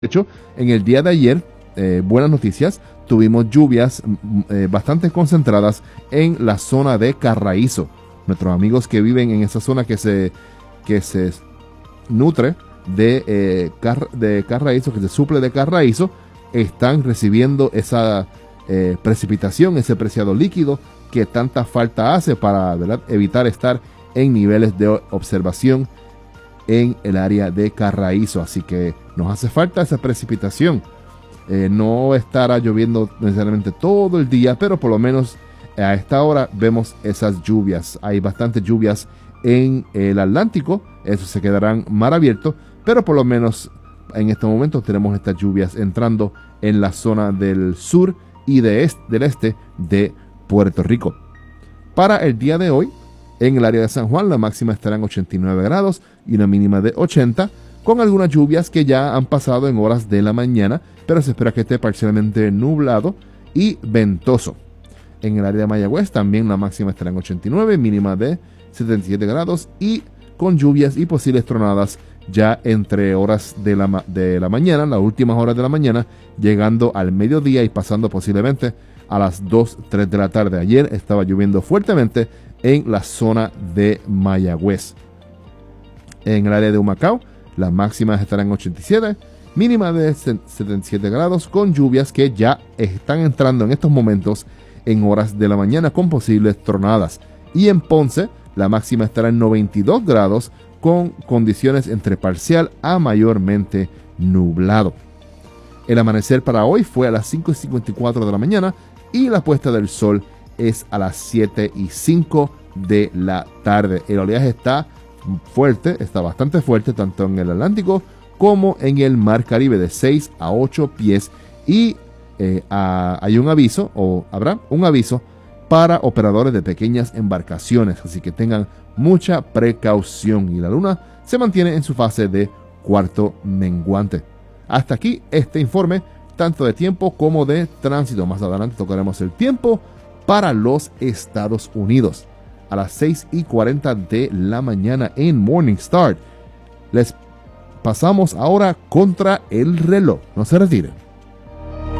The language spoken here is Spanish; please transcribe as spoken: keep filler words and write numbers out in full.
De hecho, en el día de ayer, eh, buenas noticias, tuvimos lluvias eh, bastante concentradas en la zona de Carraízo. Nuestros amigos que viven en esa zona que se, que se nutre de, eh, car, de Carraízo, que se suple de Carraízo, están recibiendo esa eh, precipitación, ese preciado líquido que tanta falta hace para, ¿verdad?, evitar estar en niveles de observación en el área de Carraízo. Así que nos hace falta esa precipitación. Eh, no estará lloviendo necesariamente todo el día, pero por lo menos a esta hora vemos esas lluvias. Hay bastantes lluvias en el Atlántico, eso se quedarán mar abierto, pero por lo menos en este momento tenemos estas lluvias entrando en la zona del sur y de este, del este de Puerto Rico. Para el día de hoy, en el área de San Juan, la máxima estará en ochenta y nueve grados y una mínima de ochenta, con algunas lluvias que ya han pasado en horas de la mañana, pero se espera que esté parcialmente nublado y ventoso. En el área de Mayagüez también la máxima estará en ochenta y nueve, mínima de setenta y siete grados y con lluvias y posibles tronadas ya entre horas de la, de la mañana, las últimas horas de la mañana, llegando al mediodía y pasando posiblemente a las dos, tres de la tarde. Ayer estaba lloviendo fuertemente en la zona de Mayagüez. En el área de Humacao, las máximas estarán en ochenta y siete, mínima de setenta y siete grados, con lluvias que ya están entrando en estos momentos en horas de la mañana con posibles tronadas. Y en Ponce, la máxima estará en noventa y dos grados, con condiciones entre parcial a mayormente nublado. El amanecer para hoy fue a las cinco y cincuenta y cuatro de la mañana y la puesta del sol es a las siete y cinco de la tarde. El oleaje está fuerte, está bastante fuerte, tanto en el Atlántico como en el Mar Caribe, de seis a ocho pies. Y eh, a, hay un aviso, o habrá un aviso para operadores de pequeñas embarcaciones, así que tengan mucha precaución. Y la luna se mantiene en su fase de cuarto menguante. Hasta aquí este informe, tanto de tiempo como de tránsito. Más adelante tocaremos el tiempo para los Estados Unidos a las seis y cuarenta de la mañana en Morning Start. Les pasamos ahora contra el reloj. No se retiren.